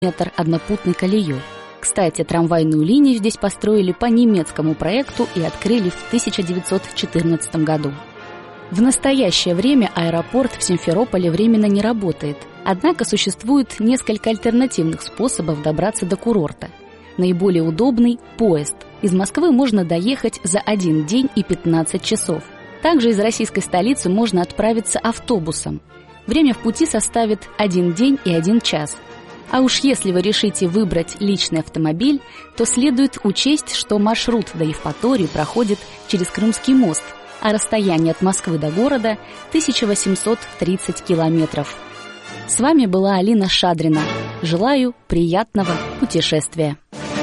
метр однопутной колеей. Кстати, трамвайную линию здесь построили по немецкому проекту и открыли в 1914 году. В настоящее время аэропорт в Симферополе временно не работает, однако существует несколько альтернативных способов добраться до курорта. Наиболее удобный – поезд. Из Москвы можно доехать за 1 день и 15 часов. Также из российской столицы можно отправиться автобусом. Время в пути составит 1 день и 1 час. А уж если вы решите выбрать личный автомобиль, то следует учесть, что маршрут до Евпатории проходит через Крымский мост, а расстояние от Москвы до города – 1830 километров. С вами была Алина Шадрина. Желаю приятного путешествия.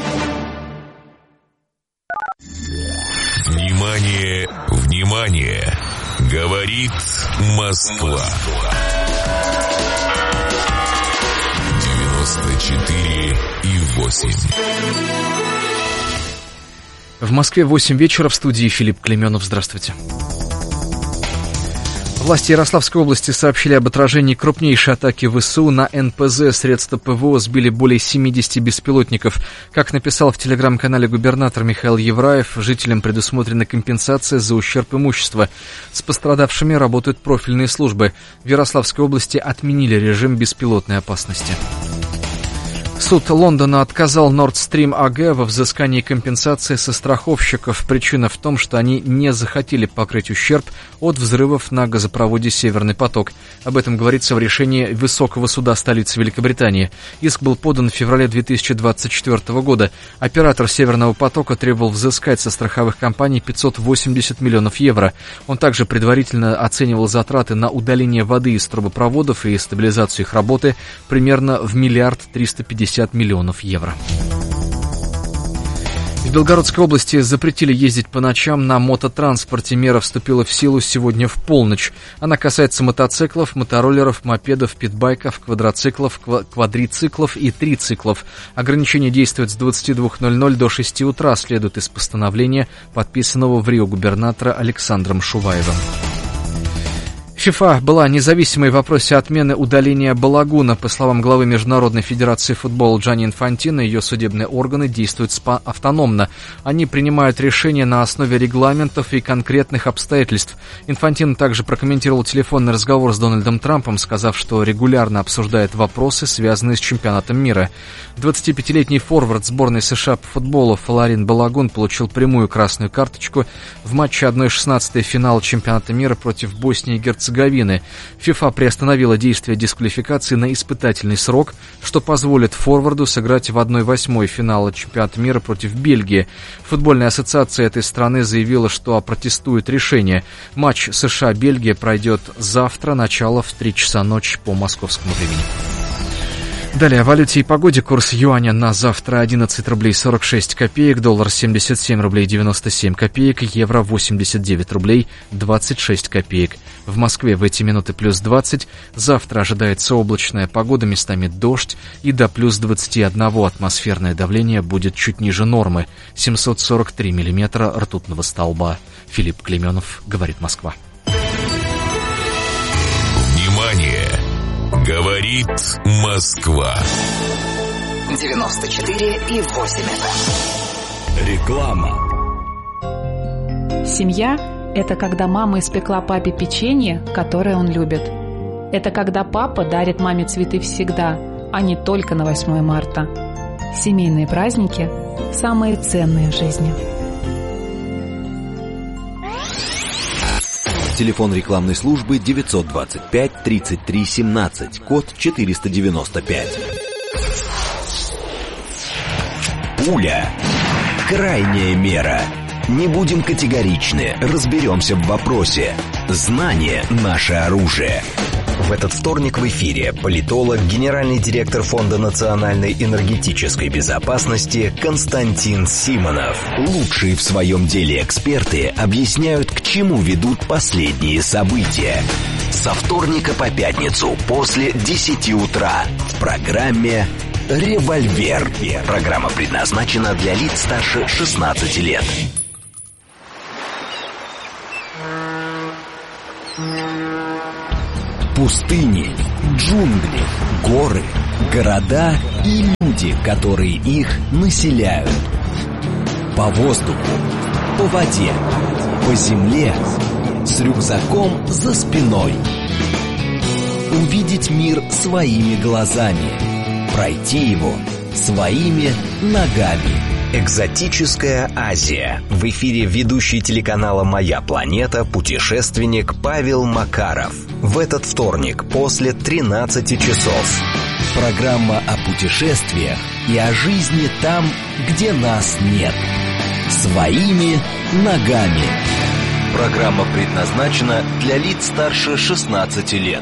Внимание, внимание! Говорит Москва. 94,8. В Москве 8 вечера, в студии Филипп Клеменов. Здравствуйте. Власти Ярославской области сообщили об отражении крупнейшей атаки ВСУ на НПЗ. Средства ПВО сбили более 70 беспилотников. Как написал в телеграм-канале губернатор Михаил Евраев, жителям предусмотрена компенсация за ущерб имущества. С пострадавшими работают профильные службы. В Ярославской области отменили режим беспилотной опасности. Суд Лондона отказал Nord Stream AG во взыскании компенсации со страховщиков. Причина в том, что они не захотели покрыть ущерб от взрывов на газопроводе «Северный поток». Об этом говорится в решении Высокого суда столицы Великобритании. Иск был подан в феврале 2024 года. Оператор «Северного потока» требовал взыскать со страховых компаний 580 миллионов евро. Он также предварительно оценивал затраты на удаление воды из трубопроводов и стабилизацию их работы примерно в 1 350 миллионов евро. В Белгородской области запретили ездить по ночам на мототранспорте. Мера вступила в силу сегодня в полночь. Она касается мотоциклов, мотороллеров, мопедов, питбайков, квадроциклов, квадрициклов и трициклов. Ограничение действует с 22:00 до 6 утра, следует из постановления, подписанного в Рио губернатора Александром Шуваевым. ФИФА была независимой в вопросе отмены удаления Балагуна. По словам главы Международной федерации футбола Джанни Инфантино, ее судебные органы действуют автономно. Они принимают решения на основе регламентов и конкретных обстоятельств. Инфантино также прокомментировал телефонный разговор с Дональдом Трампом, сказав, что регулярно обсуждает вопросы, связанные с чемпионатом мира. 25-летний форвард сборной США по футболу Фаларин Балагун получил прямую красную карточку в матче 1/16 финала чемпионата мира против Боснии и Герцеговины. ФИФА приостановила действие дисквалификации на испытательный срок, что позволит форварду сыграть в 1/8 финала чемпионата мира против Бельгии. Футбольная ассоциация этой страны заявила, что опротестует решение. Матч США-Бельгия пройдет завтра, начало в 3 часа ночи по московскому времени. Далее о валюте и погоде. Курс юаня на завтра 11 рублей 46 копеек, доллар 77 рублей 97 копеек, евро 89 рублей 26 копеек. В Москве в эти минуты плюс 20. Завтра ожидается облачная погода, местами дождь, и до плюс 21 атмосферное давление будет чуть ниже нормы. 743 миллиметра ртутного столба. Филипп Клеменов, говорит Москва. Внимание! Говорит Москва. 94,8. Реклама. Семья – это когда мама испекла папе печенье, которое он любит. Это когда папа дарит маме цветы всегда, а не только на 8 марта. Семейные праздники – самые ценные в жизни. Телефон рекламной службы 925 33 17, код 495. Пуля. Крайняя мера. Не будем категоричны, разберемся в вопросе. Знание – наше оружие. В этот вторник в эфире политолог, генеральный директор Фонда национальной энергетической безопасности Константин Симонов. Лучшие в своем деле эксперты объясняют, к чему ведут последние события. Со вторника по пятницу после 10 утра в программе «Револьвер». Программа предназначена для лиц старше 16 лет. Пустыни, джунгли, горы, города и люди, которые их населяют. По воздуху, по воде, по земле, с рюкзаком за спиной. Увидеть мир своими глазами, пройти его своими ногами. Экзотическая Азия. В эфире ведущий телеканала «Моя планета» путешественник Павел Макаров. В этот вторник после 13 часов. Программа о путешествиях и о жизни там, где нас нет. Своими ногами. Программа предназначена для лиц старше 16 лет.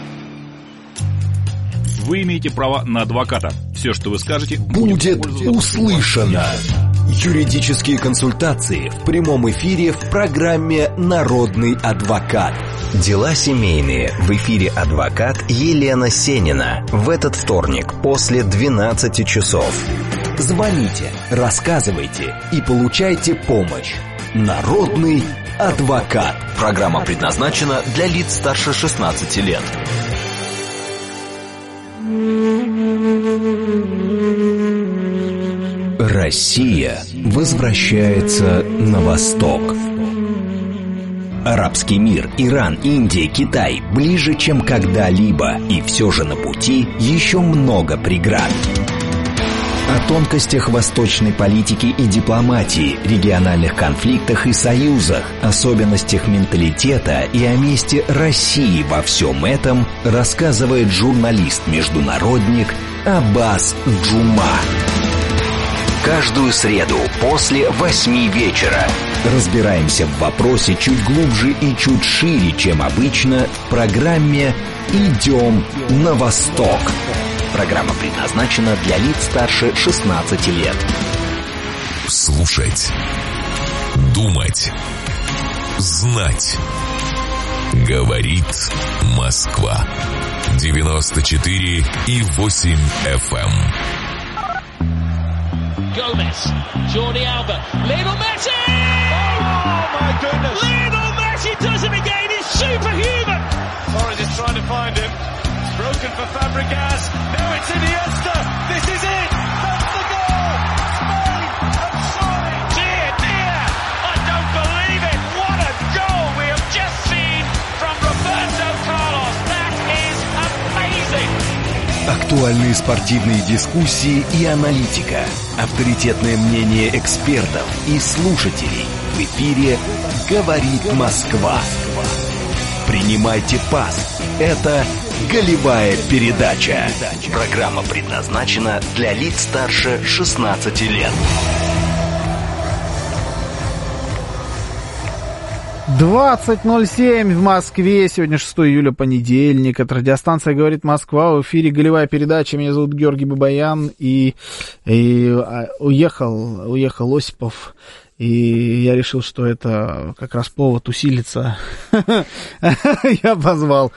Вы имеете право на адвоката. Все, что вы скажете, будет услышано. Юридические консультации в прямом эфире в программе «Народный адвокат». Дела семейные. В эфире адвокат Елена Сенина. В этот вторник после 12 часов. Звоните, рассказывайте и получайте помощь. Народный адвокат. Программа предназначена для лиц старше 16 лет. Россия возвращается на восток. Арабский мир, Иран, Индия, Китай ближе, чем когда-либо, и все же на пути еще много преград. О тонкостях восточной политики и дипломатии, региональных конфликтах и союзах, особенностях менталитета и о месте России во всем этом рассказывает журналист-международник Аббас Джума. Каждую среду после 8 вечера разбираемся в вопросе чуть глубже и чуть шире, чем обычно, в программе «Идем на восток». Программа предназначена для лиц старше 16 лет. Слушать, думать, знать. Говорит Москва. 94,8 FM. Gomez, Jordi Alba, Lionel Messi! Oh my goodness! Lionel Messi does it again, he's superhuman! Torres is trying to find him, broken for Fabregas, now it's Iniesta, this is it! That's the goal! Spain have signed! Dear, dear, I don't believe it! What a goal we have just seen from Roberto Carlos! That is amazing! Актуальные спортивные дискуссии и аналитика. Авторитетное мнение экспертов и слушателей. В эфире «Говорит Москва». Принимайте пас. Это голевая передача. Программа предназначена для лиц старше 16 лет. 20:07 в Москве. Сегодня 6 июля, понедельник. Это радиостанция «Говорит Москва». В эфире голевая передача. Меня зовут Георгий Бабаян. И уехал Осипов. И я решил, что это как раз повод усилиться. Я позвал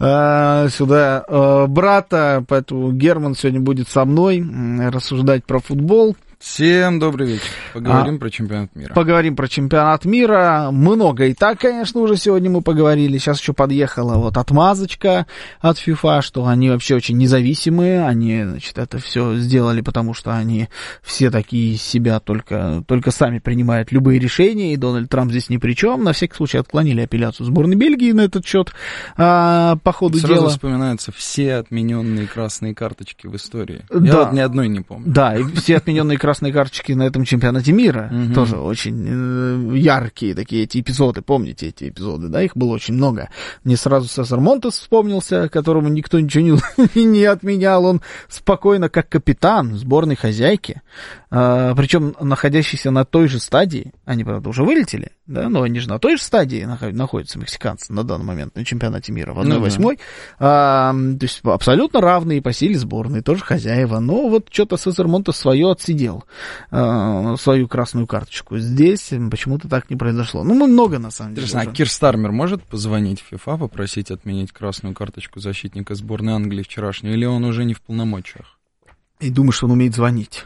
сюда брата, поэтому Герман сегодня будет со мной рассуждать про футбол. Всем добрый вечер. Поговорим про чемпионат мира. Поговорим про чемпионат мира. Много и так, конечно, уже сегодня мы поговорили. Сейчас еще подъехала вот отмазочка от FIFA, что они вообще очень независимые. Они, значит, это все сделали, потому что они все такие из себя только сами принимают любые решения, и Дональд Трамп здесь ни при чем. На всякий случай отклонили апелляцию сборной Бельгии на этот счет по ходу дела. Сразу вспоминаются все отмененные красные карточки в истории. Я вот ни одной не помню. Да, и все отмененные красные карточки на этом чемпионате мира тоже очень яркие такие эти эпизоды. Помните эти эпизоды, да? Их было очень много. Мне сразу Сесар Монтес вспомнился, которому никто ничего не отменял. Он спокойно, как капитан сборной хозяйки, причем находящийся на той же стадии, они, правда, уже вылетели, да, но они же на той же стадии находятся, мексиканцы, на данный момент на чемпионате мира в 1/8. То есть абсолютно равные по силе сборные, тоже хозяева. Но вот что-то Сесар Монтес свое отсидел, свою красную карточку. Здесь почему-то так не произошло. Ну, мы много, на самом деле. А Кир Стармер может позвонить в FIFA, попросить отменить красную карточку защитника сборной Англии вчерашнюю, или он уже не в полномочиях? И думаешь, он умеет звонить?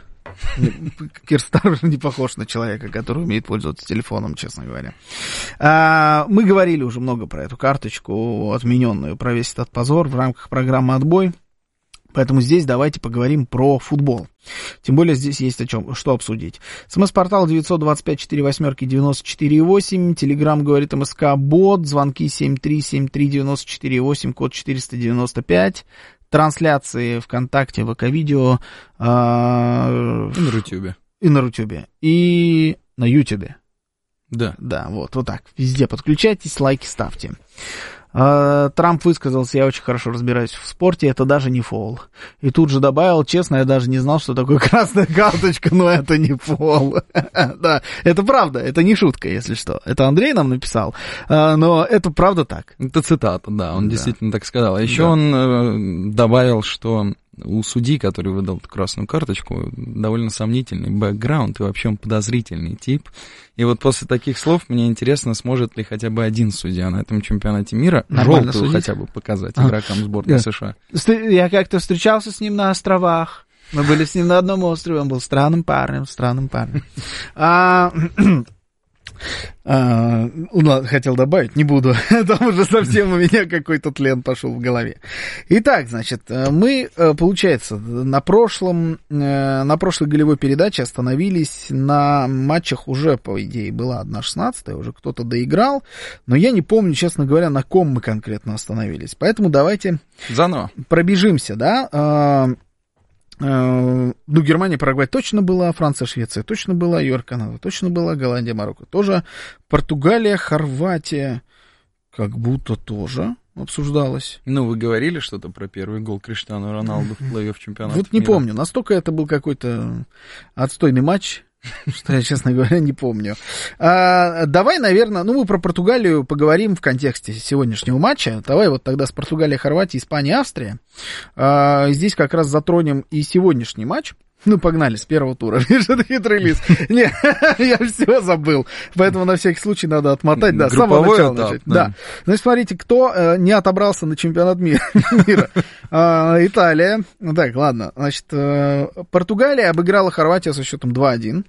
Кирстар не похож на человека, который умеет пользоваться телефоном, честно говоря. Мы говорили уже много про эту карточку, отмененную про весь этот позор в рамках программы «Отбой». Поэтому здесь давайте поговорим про футбол. Тем более здесь есть что обсудить. СМС-портал 925-48-94-8. Телеграм говорит МСК-бот. Звонки 7373-94-8, код 495. Трансляции ВКонтакте, ВК-видео. И на Рутюбе. И на Рутюбе. И на Ютубе. Да. Да, вот так. Везде подключайтесь, лайки ставьте. Трамп высказался: я очень хорошо разбираюсь в спорте, это даже не фол. И тут же добавил: честно, я даже не знал, что такое красная карточка, но это не фол. Да, это правда, это не шутка, если что. Это Андрей нам написал, но это правда так. Это цитата, да, он действительно так сказал. А еще он добавил, что у судьи, который выдал эту красную карточку, довольно сомнительный бэкграунд, и вообще он подозрительный тип. И вот после таких слов мне интересно, сможет ли хотя бы один судья на этом чемпионате мира желтую судить? Хотя бы показать игрокам сборной США. Я как-то встречался с ним на островах. Мы были с ним на одном острове, он был странным парнем. Хотел добавить, не буду, там уже совсем у меня какой-то тлен пошел в голове. Итак, значит, мы, получается, на прошлой голевой передаче остановились на матчах уже, по идее, была 1/16, уже кто-то доиграл, но я не помню, честно говоря, на ком мы конкретно остановились. Поэтому давайте заново пробежимся, да. Германия, Парагвай точно была, Франция, Швеция точно была, ЮАР, Канада точно была, Голландия, Марокко тоже, Португалия, Хорватия как будто тоже обсуждалось. Ну, вы говорили что-то про первый гол Криштиану Роналду в плей-офф чемпионата Вот не помню, настолько это был какой-то отстойный матч, что я, честно говоря, не помню. Давай, наверное, мы про Португалию поговорим в контексте сегодняшнего матча. Давай вот тогда с Португалией, Хорватией, Испанией, Австрией. Здесь как раз затронем и сегодняшний матч. Погнали с первого тура. Видишь, это хитрый лис. Не, я все забыл. Поэтому на всякий случай надо отмотать. Да, с самого начала начать. Да. Значит, смотрите, кто не отобрался на чемпионат мира. Италия. Так, ладно. Значит, Португалия обыграла Хорватию со счетом 2-1.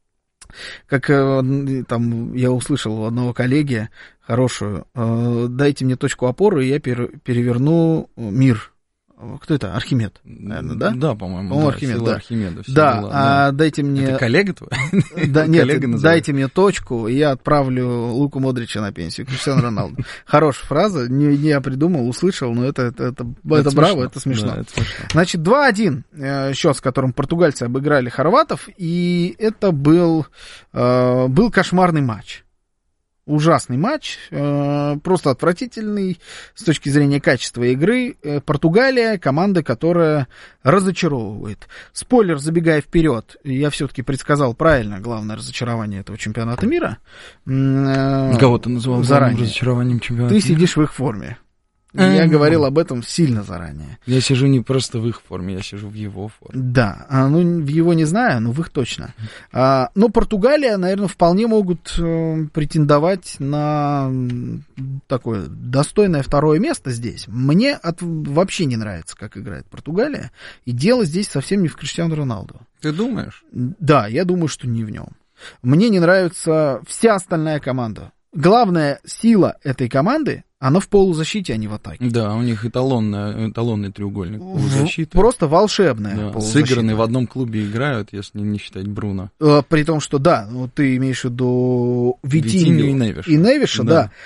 Как там я услышал у одного коллеги хорошую: дайте мне точку опоры, и я переверну мир. Кто это? Архимед, наверное, да? Да, по-моему, Архимед, да. Архимеда, да, дела, дайте мне... Это коллега твой? Да, нет, дайте мне точку, и я отправлю Луку Модрича на пенсию, Криштиану Роналду. Хорошая фраза, не я придумал, услышал, но это браво, это смешно. Да, это смешно. Значит, 2-1 счет, с которым португальцы обыграли хорватов, и это был кошмарный матч. Ужасный матч, просто отвратительный с точки зрения качества игры. Португалия — команда, которая разочаровывает. Спойлер, забегая вперед, я все-таки предсказал правильно главное разочарование этого чемпионата мира. Кого ты называл заранее разочарованием чемпионата мира? Ты сидишь в их форме. Я говорил об этом сильно заранее. Я сижу не просто в их форме, я сижу в его форме. Да, в его не знаю, но в их точно. Но Португалия, наверное, вполне могут претендовать на такое достойное второе место здесь. Мне вообще не нравится, как играет Португалия, и дело здесь совсем не в Криштиану Роналду. Ты думаешь? Да, я думаю, что не в нем. Мне не нравится вся остальная команда. Главная сила этой команды, она в полузащите, а не в атаке. Да, у них эталонный треугольник полузащиты. Просто волшебная полузащита. Сыгранные в одном клубе играют, если не считать Бруно. При том, что да, ты имеешь в виду Витинью и Невиша,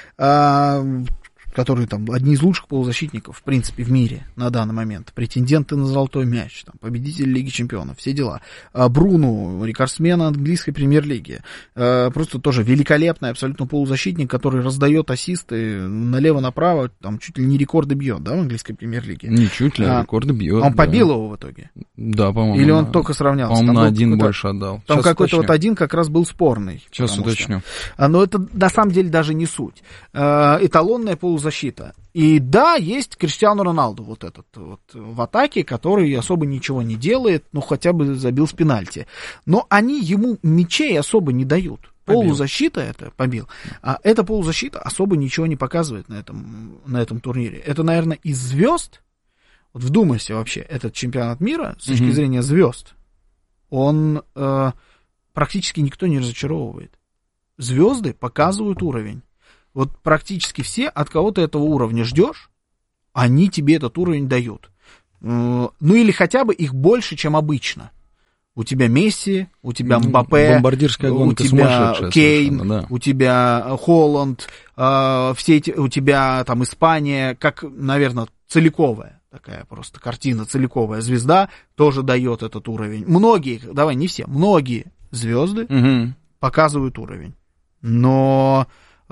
да. Которые там одни из лучших полузащитников, в принципе, в мире на данный момент. Претенденты на золотой мяч, там, победители Лиги Чемпионов, все дела. Бруно, рекордсмен английской премьер-лиги. Просто тоже великолепный абсолютно полузащитник, который раздает ассисты налево-направо, там чуть ли не рекорды бьет, да, в английской премьер-лиге. Не чуть ли, рекорды бьет. Он побил его в итоге? Да, по-моему. Или он только сравнялся? По-моему, на один больше отдал. Там какой-то вот один как раз был спорный. Сейчас уточню. Но это на самом деле даже не суть. Эталонная полузащита. И да, есть Криштиану Роналду вот этот вот в атаке, который особо ничего не делает, хотя бы забил с пенальти. Но они ему мячей особо не дают. Полузащита это побил. А эта полузащита особо ничего не показывает на этом турнире. Это, наверное, из звезд. Вот вдумайся вообще, этот чемпионат мира с точки зрения звезд. он практически никто не разочаровывает. Звезды показывают уровень. Вот практически все, от кого ты этого уровня ждешь, они тебе этот уровень дают. Ну или хотя бы их больше, чем обычно. У тебя Месси, у тебя Мбаппе, бомбардирская гонка, у тебя Кейн, да. у тебя Холланд, все эти, у тебя там Испания, как, наверное, целиковая такая просто картина, целиковая звезда тоже дает этот уровень. Многие, давай не все, многие звезды показывают уровень. Но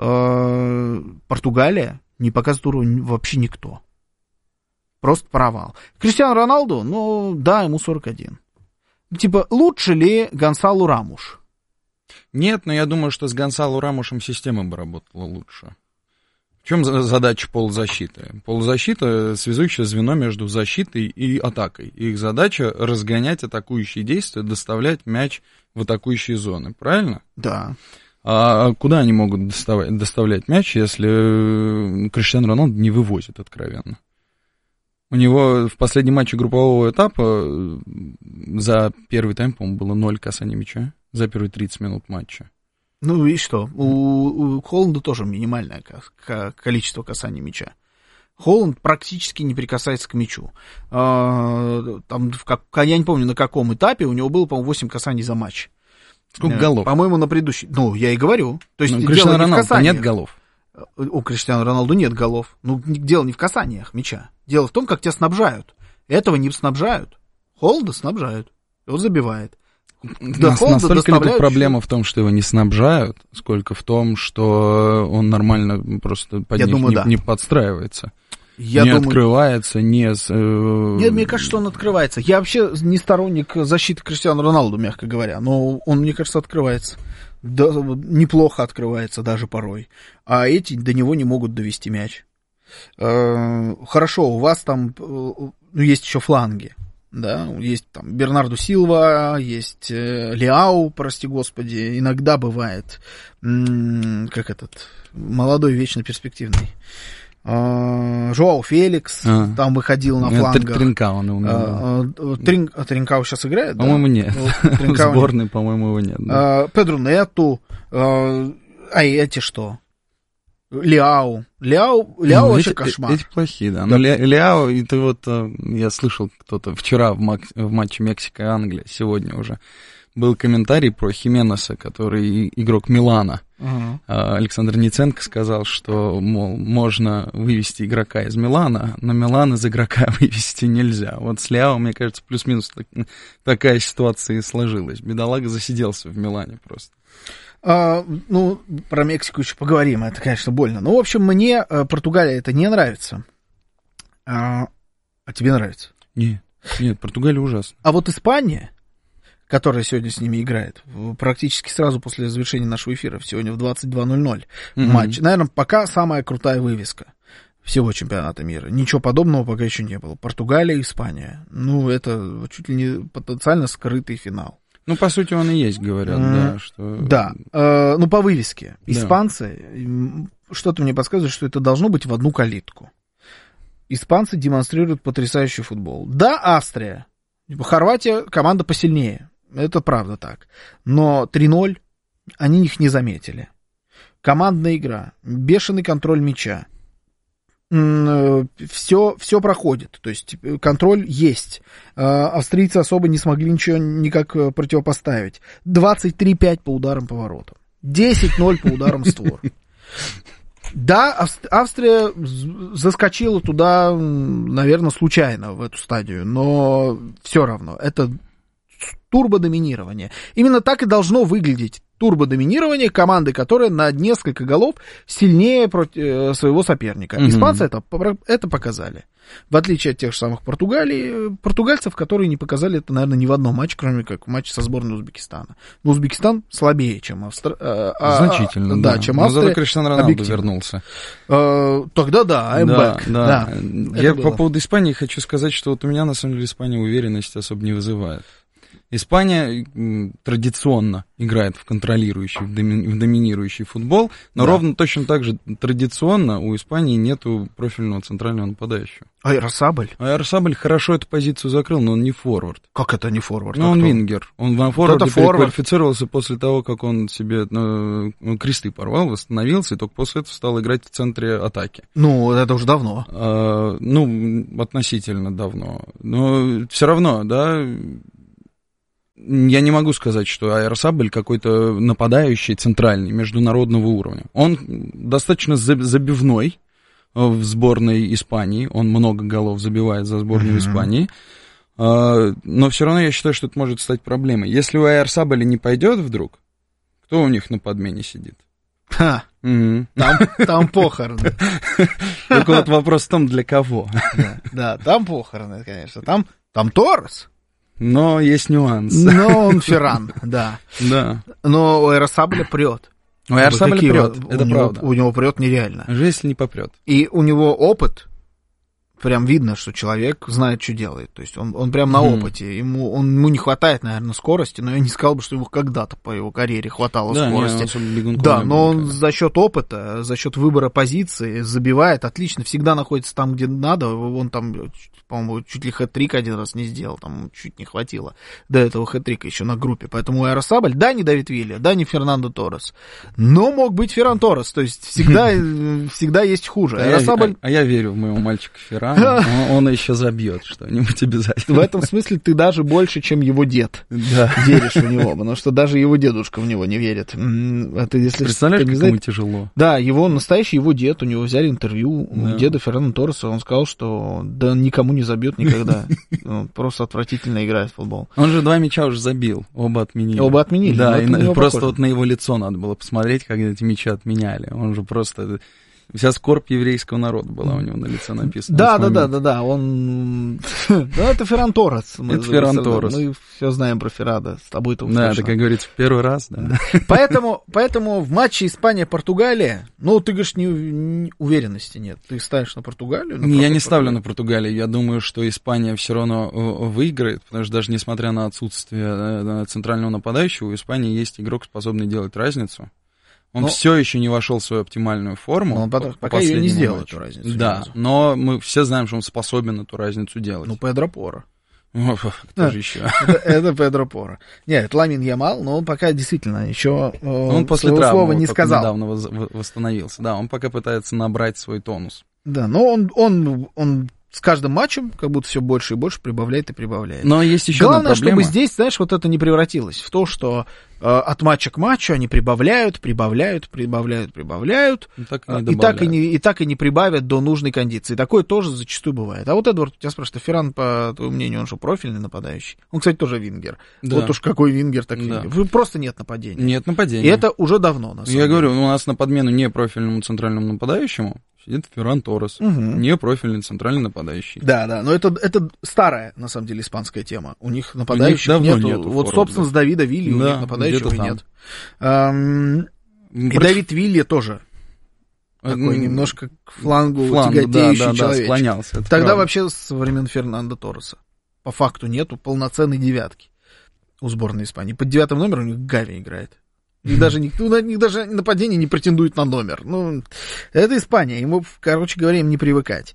Португалия не показывает уровень вообще никто. Просто провал. Криштиану Роналду, ну да, ему 41. Типа, лучше ли Гонсалу Рамош? Нет, но я думаю, что с Гонсалу Рамошем система бы работала лучше. В чем задача полузащиты? Полузащита — связующее звено между защитой и атакой. Их задача — разгонять атакующие действия, доставлять мяч в атакующие зоны. Правильно? Да. А куда они могут доставлять мяч, если Криштиану Роналду не вывозит откровенно? У него в последнем матче группового этапа за первый тайм, по-моему, было 0 касаний мяча за первые 30 минут матча. Ну и что? У Холланда тоже минимальное количество касаний мяча. Холланд практически не прикасается к мячу. Там, я не помню, на каком этапе, у него было, по-моему, 8 касаний за матч. Сколько голов? По-моему, на предыдущий. Ну, я и говорю. То есть, у Криштиану Роналду нет голов. У Криштиану Роналду нет голов. Ну, дело не в касаниях мяча. Дело в том, как тебя снабжают. Этого не снабжают. Холланда снабжают. И он забивает. Настолько ли тут проблема в том, что его не снабжают, сколько в том, что он нормально просто под них не подстраивается? Открывается, Нет, мне кажется, что он открывается. Я вообще не сторонник защиты Криштиану Роналду, мягко говоря, но он, мне кажется, открывается. Да, неплохо открывается даже порой. А эти до него не могут довести мяч. Хорошо, у вас там есть еще фланги. Да, есть там Бернарду Силва, есть Лиау, прости господи, иногда бывает, как этот, молодой, вечно перспективный. Жоау Феликс там выходил на флангах. Тринкау он умел. Тринкау сейчас играет? По-моему, да? Нет. В сборной, по-моему, его нет. Да. Педро Нету. Эти что? Лиау вообще кошмар. Эти плохие, да. Но Лиау, это вот, я слышал, кто-то вчера в матче Мексика и Англия, сегодня уже, был комментарий про Хименеса, который игрок Милана. Александр Ниценко сказал, что, мол, можно вывести игрока из Милана, но Милан из игрока вывести нельзя. Вот с Лиао, мне кажется, плюс-минус такая ситуация и сложилась. Бедолага засиделся в Милане просто. Ну, про Мексику еще поговорим, это, конечно, больно. Ну, в общем, мне Португалия это не нравится. А тебе нравится? Нет, Португалия ужасна. А вот Испания, которая сегодня с ними играет, практически сразу после завершения нашего эфира, сегодня в 22:00 матч. Наверное, пока самая крутая вывеска всего чемпионата мира. Ничего подобного пока еще не было. Португалия, Испания. Ну, это чуть ли не потенциально скрытый финал. Ну, по сути, он и есть, говорят, да. Что... Да, ну, по вывеске. Испанцы, что-то мне подсказывает, что это должно быть в одну калитку. Испанцы демонстрируют потрясающий футбол. Да, Австрия. Хорватия команда посильнее. Это правда так. Но 3-0 они их не заметили. Командная игра, бешеный контроль мяча. Все проходит, то есть контроль есть. Австрийцы особо не смогли ничего никак противопоставить. 23-5 по ударам по воротам. 10-0 по ударам в створ. Да, Австрия заскочила туда, наверное, случайно в эту стадию, но все равно это турбодоминирование. Именно так и должно выглядеть турбодоминирование команды, которая на несколько голов сильнее своего соперника. Испанцы это показали. В отличие от тех же самых португальцев, которые не показали это, наверное, ни в одном матче, кроме как в матче со сборной Узбекистана. Но Узбекистан слабее, чем Австрия. Значительно, да. Чем Австрия. Но зато Криштиану Роналду вернулся. Тогда да, I'm back. Да. Я по поводу Испании хочу сказать, что вот у меня, на самом деле, Испания уверенности особо не вызывает. Испания традиционно играет в контролирующий, в доминирующий футбол, но ровно точно так же традиционно у Испании нету профильного центрального нападающего. Ойярсабаль? Ойярсабаль хорошо эту позицию закрыл, но он не форвард. Как это не форвард? Ну, он вингер. Он на форварде переквалифицировался после того, как он себе кресты порвал, восстановился, и только после этого стал играть в центре атаки. Ну, это уже давно. Относительно давно. Но все равно, да... Я не могу сказать, что Ойярсабаль какой-то нападающий центральный, международного уровня. Он достаточно забивной в сборной Испании. Он много голов забивает за сборную Испании. Но все равно я считаю, что это может стать проблемой. Если у Ойярсабаля не пойдет вдруг, кто у них на подмене сидит? Там похороны. Так вот вопрос в том, для кого. Да, там похороны, конечно. Там Торрес. Но есть нюанс. Но он Ферран, да. Да. Но у Ойярсабаля прет. У Ойярсабаля прет, это правда. У него прет нереально. Если не попрет. И у него опыт, прям видно, что человек знает, что делает. То есть он прям на опыте. Ему не хватает, наверное, скорости, но я не сказал бы, что ему когда-то по его карьере хватало скорости. Да, но он за счет опыта, за счет выбора позиции забивает отлично, всегда находится там, где надо. Он там, по-моему, чуть ли хэт-трик один раз не сделал, там чуть не хватило до этого хэт-трика еще на группе. Поэтому Ойярсабаль, да, не Давид Вилья, да, не Фернандо Торрес, но мог быть Ферран Торрес, то есть всегда есть хуже. А я верю в моего мальчика Феррана, он еще забьет что-нибудь обязательно. В этом смысле ты даже больше, чем его дед, веришь в него, потому что даже его дедушка в него не верит. Представляешь, как ему тяжело? Да, настоящий его дед, у него взяли интервью у деда Фернандо Торреса, он сказал, что да никому не забьет никогда. Он просто отвратительно играет в футбол. Он же 2 мяча уже забил, оба отменили. Оба отменили. Да, и просто вот на его лицо надо было посмотреть, как эти мячи отменяли. Он же просто... Вся скорбь еврейского народа была у него на лице написана. Да, он... Да, это Ферран Торрес. Это Ферран Торрес. Мы все знаем про Феррада, с тобой-то услышно. Да, это, как говорится, в первый раз, да. Поэтому в матче Испания-Португалия, ты говоришь, уверенности нет. Ты ставишь на Португалию? Я не ставлю на Португалию. Я думаю, что Испания все равно выиграет, потому что даже несмотря на отсутствие центрального нападающего, у Испании есть игрок, способный делать разницу. Он все еще не вошел в свою оптимальную форму. Он пока ее не сделал, эту разницу. Да, но мы все знаем, что он способен эту разницу делать. Педро Поро. Кто же еще? Это Педро Поро. Нет, это Ламин Ямал, но он пока действительно еще он после своего слова не сказал. Недавно восстановился. Да, он пока пытается набрать свой тонус. Да, но он с каждым матчем как будто все больше и больше прибавляет и прибавляет. Но есть еще главное, чтобы здесь, знаешь, вот это не превратилось в то, что от матча к матчу они прибавляют. И так и не прибавят до нужной кондиции. Такое тоже зачастую бывает. А вот, Эдвард, тебя спрашивают, Ферран, по твоему мнению, он что, профильный нападающий? Он, кстати, тоже вингер. Да. Вот уж какой вингер, так вингер. Просто нет нападения. Нет нападения. И это уже давно, на самом деле. Я говорю, у нас на подмену не профильному центральному нападающему сидит Ферран Торрес, не профильный центральный нападающий. Да, но это старая, на самом деле, испанская тема. У них нападающих нету. Вот, собственно, с Давида Вилья у них нападающего нет. И Давид Вилья тоже такой немножко к флангу тяготеющий человечек. Склонялся. Тогда вообще со времен Фернандо Торреса по факту нету полноценной девятки у сборной Испании. Под 9 номером у них Гави играет. У них даже нападение не претендует на номер. Это Испания, ему, короче говоря, им не привыкать.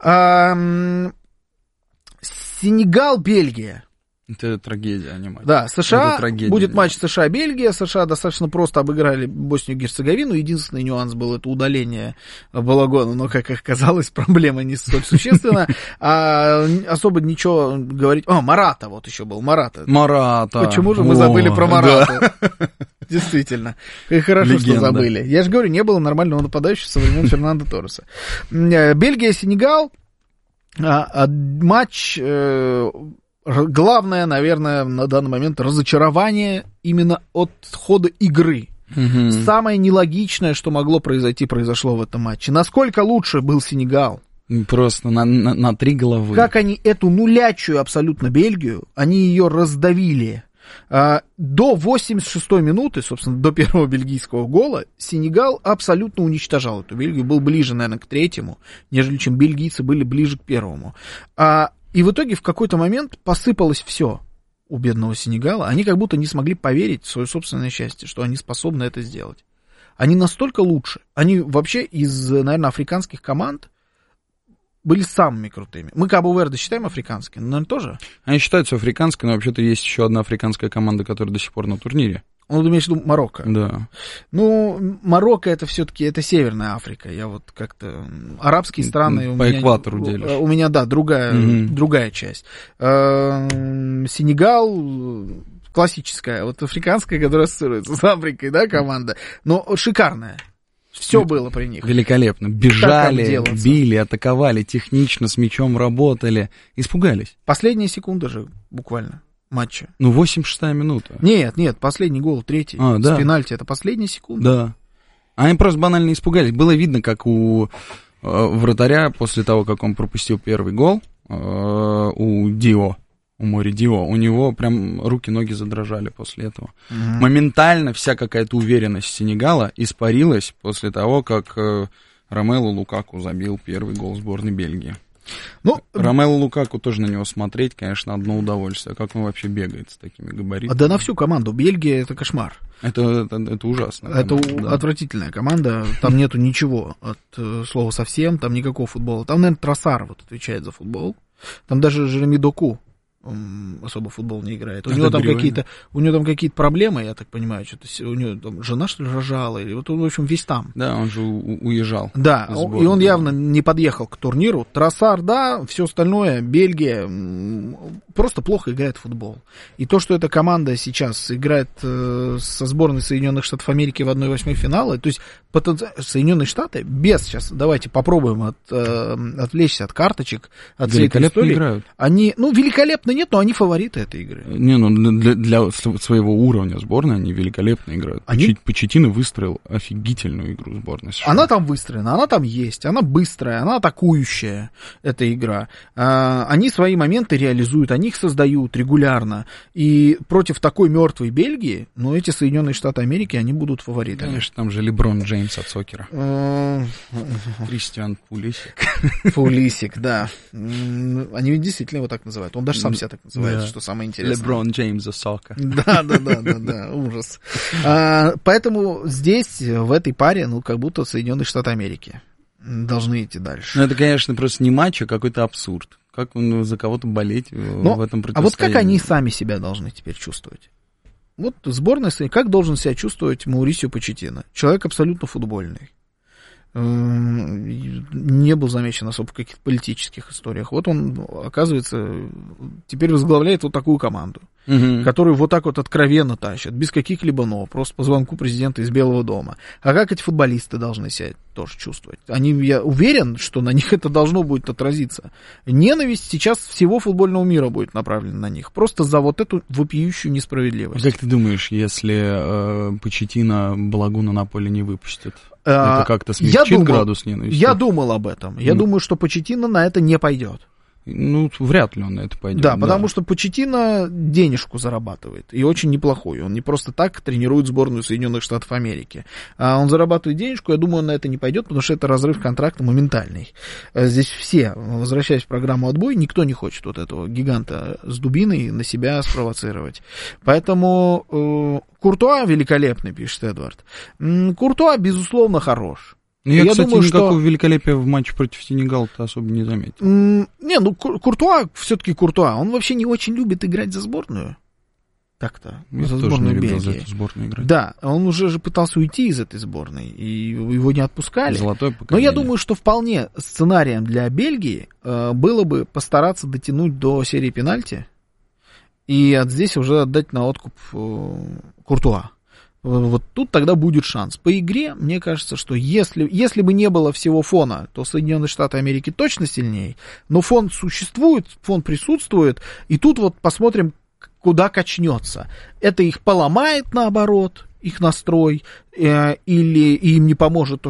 Сенегал, Бельгия. Это трагедия, а не матч. Да, США, будет матч США-Бельгия. США достаточно просто обыграли Боснию и Герцеговину. Единственный нюанс был это удаление Балагона, но, как оказалось, проблема не столь существенна. Особо ничего говорить... Марата вот еще был, Марата. Почему же мы забыли про Марату? Действительно. И хорошо, что забыли. Я же говорю, не было нормального нападающего со времен Фернандо Торреса. Бельгия-Сенегал. Матч... Главное, наверное, на данный момент разочарование именно от хода игры. Самое нелогичное, что могло произойти, произошло в этом матче. Насколько лучше был Сенегал? Просто на 3 головы. Как они эту нулячую абсолютно Бельгию, они ее раздавили. До 86-й минуты, собственно, до первого бельгийского гола, Сенегал абсолютно уничтожал эту Бельгию. Был ближе, наверное, к 3-му, нежели чем бельгийцы были ближе к 1-му. И в итоге в какой-то момент посыпалось все. у бедного Сенегала, они как будто не смогли поверить в свое собственное счастье, что они способны это сделать. Они настолько лучше. Они вообще из, наверное, африканских команд были самыми крутыми. Мы Кабо-Верде считаем африканской, наверное, тоже? Они считаются африканской, но вообще-то есть еще одна африканская команда, которая до сих пор на турнире. Ну, ты имеешь в виду Марокко? Да. Ну, Марокко это все-таки, это Северная Африка. Я вот как-то... Арабские страны... По экватору делишь. У меня, да, другая часть. Сенегал... Классическая, вот африканская, которая ассоциируется с Африкой, да, команда. Но шикарная. Все было при них. Великолепно. Бежали, били, атаковали, технично с мячом работали. Испугались. Последняя секунда же, буквально, матча. Ну, 86-я минута. Нет, последний гол, третий. Да. С пенальти, это последняя секунда. Да. Они просто банально испугались. Было видно, как у вратаря, после того, как он пропустил первый гол, у Мори Дио, у него прям руки-ноги задрожали после этого. Моментально вся какая-то уверенность Сенегала испарилась после того, как Ромелу Лукаку забил первый гол сборной Бельгии. Ну, Ромелу Лукаку тоже на него смотреть, конечно, одно удовольствие. Как он вообще бегает с такими габаритами? Да на всю команду. Бельгия — это кошмар. Это ужасно. Это отвратительная команда. Там нету ничего от слова совсем, там никакого футбола. Там, наверное, Тросар вот отвечает за футбол. Там даже Жереми Доку особо футбол не играет. У него там какие-то проблемы, я так понимаю, что-то у него там жена, что ли, рожала, или вот он, в общем, весь там. Да, он же уезжал. Да, и он явно не подъехал к турниру. Тросар, да, все остальное, Бельгия просто плохо играет в футбол. И то, что эта команда сейчас играет со сборной Соединенных Штатов Америки в 1/8 финала, то есть Соединенные Штаты без, сейчас давайте попробуем отвлечься от карточек, от всей этой истории. Играют. Они, великолепно нет, но они фавориты этой игры. Не, для своего уровня сборной они великолепно играют. Почеттино выстроил офигительную игру сборной США. Она там выстроена, она там есть, она быстрая, она атакующая, эта игра. Они свои моменты реализуют, они их создают регулярно. И против такой мертвой Бельгии, эти Соединенные Штаты Америки, они будут фаворитами. Конечно, там же Леброн Джеймс от сокера. Кристиан Пулисик. Пулисик, да. Они ведь действительно его так называют. Он даже сам себя так называет, что самое интересное. Леброн Джеймс от сокера. Да, ужас. Поэтому здесь, в этой паре, как будто Соединенные Штаты Америки должны идти дальше. Это, конечно, просто не матч, а какой-то абсурд. Как за кого-то болеть в этом противостоянии. А вот как они сами себя должны теперь чувствовать? Вот сборная, как должен себя чувствовать Маурисио Почеттино? Человек абсолютно футбольный. Не был замечен особо в каких-то политических историях. Вот он, оказывается, теперь возглавляет вот такую команду, которую вот так вот откровенно тащат, без каких-либо «но», просто по звонку президента из Белого дома. А как эти футболисты должны себя тоже чувствовать? Я уверен, что на них это должно будет отразиться. Ненависть сейчас всего футбольного мира будет направлена на них, просто за вот эту вопиющую несправедливость. Как ты думаешь, если Почеттино Балагуна на поле не выпустит? Это как-то смягчит градус ненависти? Я думал об этом. Я думаю, что Почеттино на это не пойдет. Вряд ли он на это пойдет. Да, потому что Почеттино денежку зарабатывает, и очень неплохую. Он не просто так тренирует сборную Соединенных Штатов Америки. Он зарабатывает денежку, я думаю, он на это не пойдет, потому что это разрыв контракта моментальный. Здесь все, возвращаясь в программу «Отбой», никто не хочет вот этого гиганта с дубиной на себя спровоцировать. Поэтому Куртуа великолепный, пишет Эдвард. Куртуа, безусловно, хорош. Я, кстати, думаю, никакого великолепия в матче против Сенегала-то особо не заметил. Куртуа, все-таки Куртуа, он вообще не очень любит играть за сборную. Так-то, за сборную Бельгии. За эту сборную играть. Да, он уже пытался уйти из этой сборной, и его не отпускали. Золотое поколение. Но я думаю, что вполне сценарием для Бельгии было бы постараться дотянуть до серии пенальти, и здесь уже отдать на откуп Куртуа. Вот тут тогда будет шанс. По игре, мне кажется, что если бы не было всего фона, то Соединенные Штаты Америки точно сильнее. Но фон существует, фон присутствует, и тут вот посмотрим, куда качнется. Это их поломает, наоборот, их настрой, или им не поможет то, что их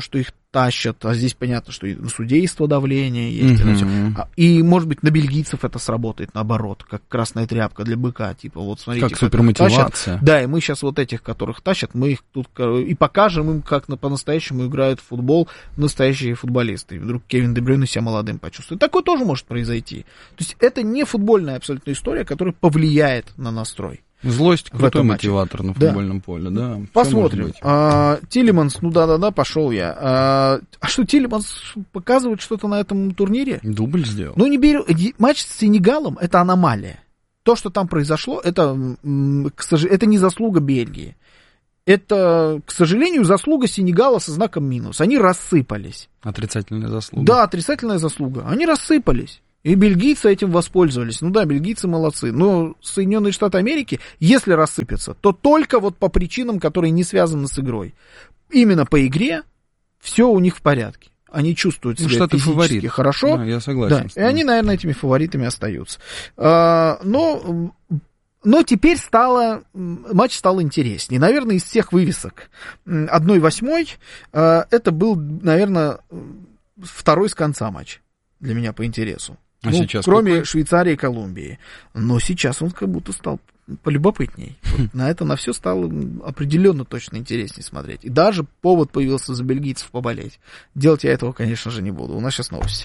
тащат, а здесь понятно, что и на судейство давление есть. И, может быть, на бельгийцев это сработает наоборот, как красная тряпка для быка, типа, вот смотрите, как супермотивация. Да, и мы сейчас вот этих, которых тащат, мы их тут и покажем им, как по-настоящему играют в футбол настоящие футболисты. И вдруг Кевин Де Брюйне себя молодым почувствует. Такое тоже может произойти. То есть это не футбольная абсолютно история, которая повлияет на настрой. Злость — крутой мотиватор на футбольном поле, да. Посмотрим. Тилеманс, пошел я. А что, Тилеманс показывает что-то на этом турнире? Дубль сделал. Матч с Сенегалом — это аномалия. То, что там произошло, это не заслуга Бельгии. Это, к сожалению, заслуга Сенегала со знаком минус. Они рассыпались. Отрицательная заслуга. Да, отрицательная заслуга. Они рассыпались. И бельгийцы этим воспользовались. Бельгийцы молодцы. Но Соединенные Штаты Америки, если рассыпятся, то только вот по причинам, которые не связаны с игрой. Именно по игре все у них в порядке. Они чувствуют себя физически фаворит. Хорошо. Да, я согласен. Да, и они, наверное, этими фаворитами остаются. Но теперь матч стал интереснее. Наверное, из всех вывесок 1/8 это был, наверное, второй с конца матч для меня по интересу. Сейчас кроме какой? Швейцарии и Колумбии. Но сейчас он как будто стал полюбопытней. На все стало определенно точно интереснее смотреть. И даже повод появился за бельгийцев поболеть. Делать я этого, конечно же, не буду. У нас сейчас новости.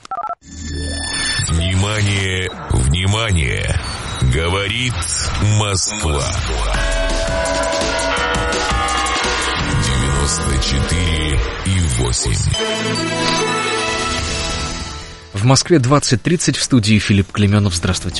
Внимание, внимание! Говорит Москва. 94,8. В Москве 20:30, в студии Филипп Клеменов. Здравствуйте.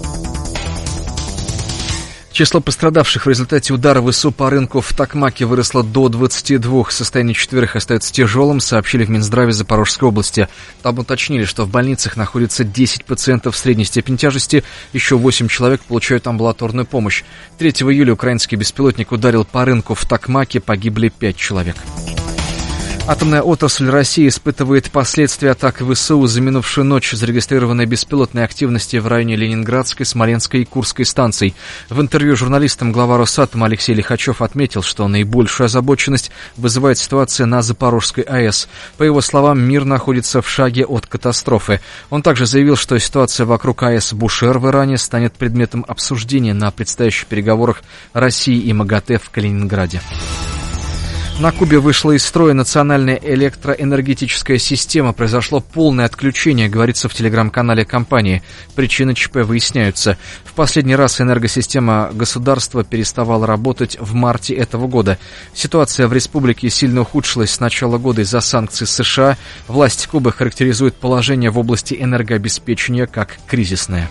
Число пострадавших в результате удара ВСУ по рынку в Токмаке выросло до 22. Состояние 4 остается тяжелым, сообщили в Минздраве Запорожской области. Там уточнили, что в больницах находится 10 пациентов средней степени тяжести, еще 8 человек получают амбулаторную помощь. 3 июля украинский беспилотник ударил по рынку в Токмаке, погибли 5 человек. Атомная отрасль России испытывает последствия атак ВСУ. За минувшую ночь зарегистрированы беспилотные активности в районе Ленинградской, Смоленской и Курской станций. В интервью журналистам глава Росатома Алексей Лихачев отметил, что наибольшую озабоченность вызывает ситуация на Запорожской АЭС. По его словам, мир находится в шаге от катастрофы. Он также заявил, что ситуация вокруг АЭС Бушер в Иране станет предметом обсуждения на предстоящих переговорах России и МАГАТЭ в Калининграде. На Кубе вышла из строя национальная электроэнергетическая система. Произошло полное отключение, говорится в телеграм-канале компании. Причины ЧП выясняются. В последний раз энергосистема государства переставала работать в марте этого года. Ситуация в республике сильно ухудшилась с начала года из-за санкций США. Власти Кубы характеризуют положение в области энергообеспечения как кризисное.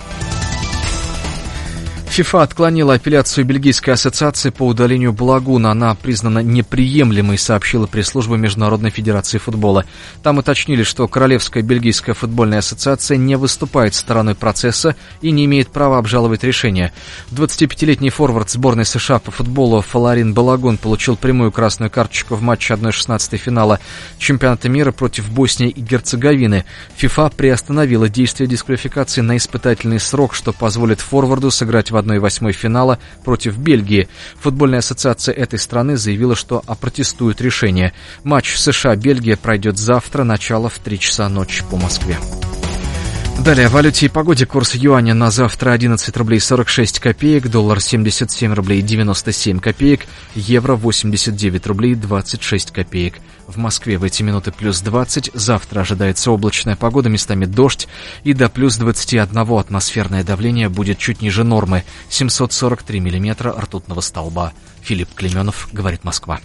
ФИФА отклонила апелляцию Бельгийской ассоциации по удалению балагуна. Она признана неприемлемой, сообщила пресс-служба Международной федерации футбола. Там уточнили, что Королевская бельгийская футбольная ассоциация не выступает стороной процесса и не имеет права обжаловать решение. 25-летний форвард сборной США по футболу Фаларин Балагун получил прямую красную карточку в матче 1/16 финала чемпионата мира против Боснии и Герцеговины. ФИФА приостановила действие дисквалификации на испытательный срок, что позволит форварду сыграть в 1/8 финала против Бельгии. Футбольная ассоциация этой страны заявила, что опротестует решение. Матч США-Бельгия пройдет завтра, начало в 3 часа ночи по Москве. Далее о валюте и погоде. Курс юаня на завтра 11 рублей 46 копеек, доллар 77 рублей 97 копеек, евро 89 рублей 26 копеек. В Москве в эти минуты плюс 20, завтра ожидается облачная погода, местами дождь, и до плюс 21 атмосферное давление будет чуть ниже нормы, 743 миллиметра ртутного столба. Филипп Клеменов, говорит Москва.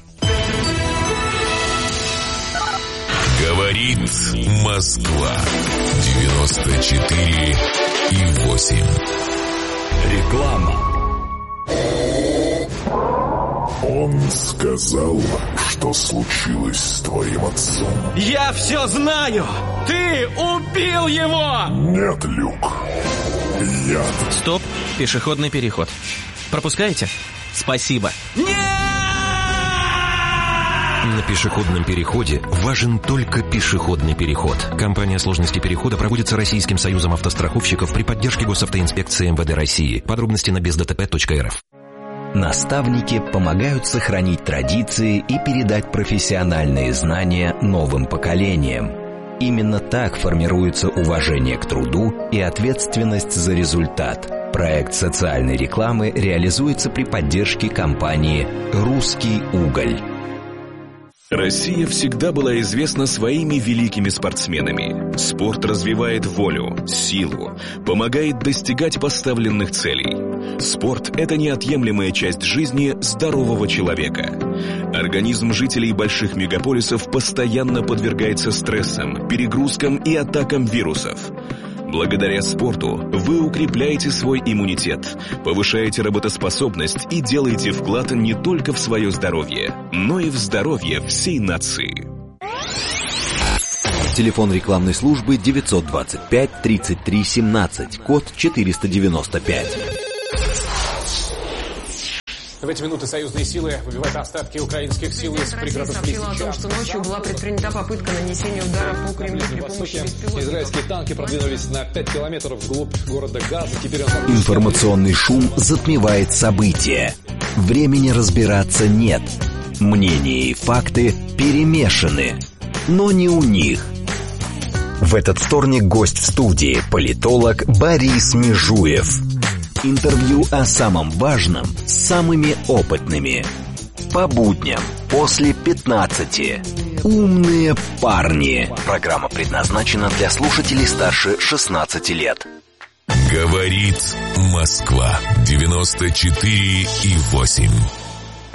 Говорит Москва. 94,8. Реклама. Он сказал, что случилось с твоим отцом. Я все знаю! Ты убил его! Нет, Люк. Я... Стоп, пешеходный переход. Пропускаете? Спасибо. Нет! На пешеходном переходе важен только пешеходный переход. Компания сложности перехода проводится Российским союзом автостраховщиков при поддержке госавтоинспекции МВД России. Подробности на бездтп.рф. Наставники помогают сохранить традиции и передать профессиональные знания новым поколениям. Именно так формируется уважение к труду и ответственность за результат. Проект социальной рекламы реализуется при поддержке компании «Русский уголь». Россия всегда была известна своими великими спортсменами. Спорт развивает волю, силу, помогает достигать поставленных целей. Спорт – это неотъемлемая часть жизни здорового человека. Организм жителей больших мегаполисов постоянно подвергается стрессам, перегрузкам и атакам вирусов. Благодаря спорту вы укрепляете свой иммунитет, повышаете работоспособность и делаете вклад не только в свое здоровье, но и в здоровье всей нации. Телефон рекламной службы 925 33 17, код 495. В эти минуты союзные силы выбивают остатки украинских сил из пригородов Лисича. Сообщила о том, что ночью была предпринята попытка нанесения удара по Кремлю при помощи беспилотников. Израильские танки продвинулись на 5 километров вглубь города Газа. Теперь Информационный шум затмевает события. Времени разбираться нет. Мнения и факты перемешаны. Но не у них. В этот вторник гость в студии – политолог Борис Межуев. Интервью о самом важном с самыми опытными. По будням после 15. Умные парни. Программа предназначена для слушателей старше 16 лет. Говорит Москва 94,8.